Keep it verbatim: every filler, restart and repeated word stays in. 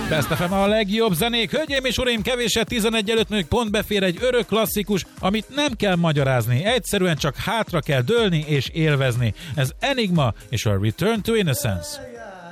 Best ef em a legjobb zenék. Hölgyeim és uraim, kevéset tizenegy előtt még pont befér egy örök klasszikus, amit nem kell magyarázni. Egyszerűen csak hátra kell dőlni és élvezni. Ez Enigma és a Return to Innocence.